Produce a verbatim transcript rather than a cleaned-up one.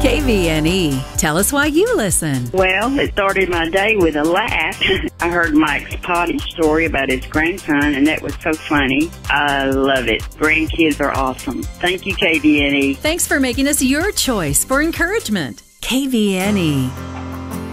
K V N E. Tell us why you listen. Well, it started my day with a laugh. I heard Mike's potty story about his grandson, and that was so funny. I love it. Grandkids are awesome. Thank you, K V N E. Thanks for making us your choice for encouragement. K V N E.